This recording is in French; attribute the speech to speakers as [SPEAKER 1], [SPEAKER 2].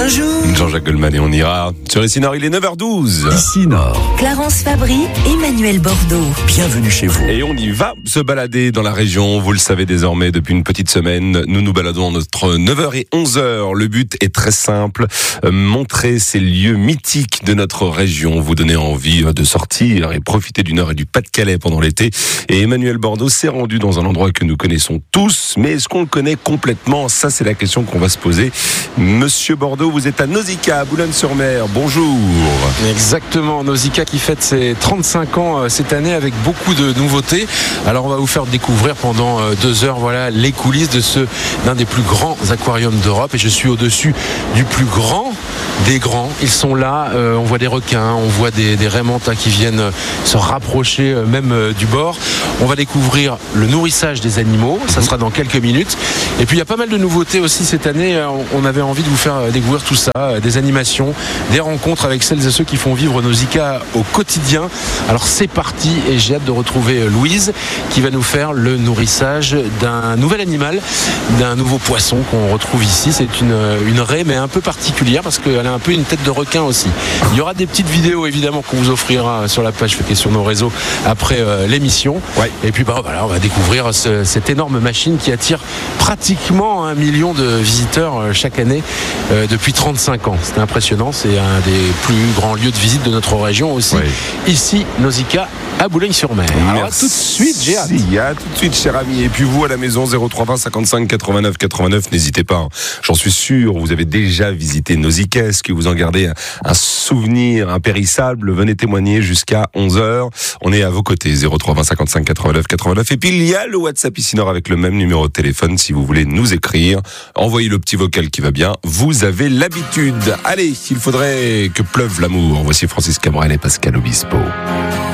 [SPEAKER 1] un jour.
[SPEAKER 2] Jean-Jacques Goldman et on ira sur Ici Nord, il est 9h12.
[SPEAKER 3] Ici Nord,
[SPEAKER 4] Clarence Fabry, Emmanuel Bordeaux.
[SPEAKER 3] bienvenue chez vous.
[SPEAKER 2] Et on y va se balader dans la région, vous le savez désormais depuis une petite semaine, nous nous baladons entre 9h et 11h. Le but est très simple, montrer ces lieux mythiques de notre région, vous donner envie de sortir et profiter du Nord et du Pas-de-Calais pendant l'été. Et Emmanuel Bordeaux s'est rendu dans un endroit que nous connaissons tous, mais est-ce qu'on le connaît complètement? Ça, c'est la question qu'on va se poser. Monsieur Bordeaux, vous êtes à Nausicaa, à Boulogne-sur-Mer. Bonjour.
[SPEAKER 5] Exactement, Nausicaa qui fête ses 35 ans cette année avec beaucoup de nouveautés. Alors on va vous faire découvrir pendant 2 heures les coulisses de d'un des plus grands aquariums d'Europe. Et je suis au-dessus du plus grand des grands. Ils sont là, on voit des requins, on voit des raies manta qui viennent se rapprocher même du bord. On va découvrir le nourrissage des animaux, ça sera dans quelques minutes. Et puis il y a pas mal de nouveautés aussi cette année. On avait envie de vous faire découvrir tout ça, des animations, des rencontres avec celles et ceux qui font vivre Nausicaa au quotidien. Alors c'est parti et j'ai hâte de retrouver Louise qui va nous faire le nourrissage d'un nouvel animal, d'un nouveau poisson qu'on retrouve ici. C'est une raie mais un peu particulière parce qu'elle a un peu une tête de requin aussi. Il y aura des petites vidéos évidemment qu'on vous offrira sur la page et sur nos réseaux après l'émission. Ouais. Et puis on va découvrir cette énorme machine qui attire pratiquement 1 million de visiteurs chaque année depuis 35 ans. C'est impressionnant, c'est un des plus grands lieux de visite de notre région aussi. Ouais. Ici, Nausicaa, à Boulogne-sur-Mer. Alors tout de suite, j'ai hâte.
[SPEAKER 2] Tout de suite, cher ami. Et puis vous, à la maison, 0320 55 89 89, n'hésitez pas. J'en suis sûr, vous avez déjà visité Nausicaa. Est-ce que vous en gardez un souvenir impérissable? Venez témoigner jusqu'à 11h. On est à vos côtés, 0320 55 89 89. Et puis il y a le WhatsApp Ici Nord avec le même numéro de téléphone si vous voulez nous écrire. Envoyez le petit vocal qui va bien. Vous avez l'habitude. Allez, il faudrait que pleuve l'amour. Voici Francis Cabrel et Pascal Obispo.